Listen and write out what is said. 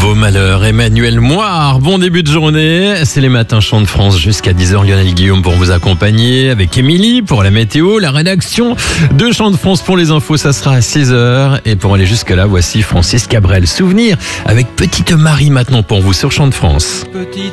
Vos malheurs, Emmanuel Moire. Bon début de journée, c'est les matins Chants de France jusqu'à 10h. Lionel Guillaume pour vous accompagner avec Émilie pour la météo, la rédaction de Chants de France pour les infos, ça sera à 6h. Et pour aller jusque là, voici Francis Cabrel. Souvenir avec Petite Marie maintenant pour vous sur Chants de France. Petite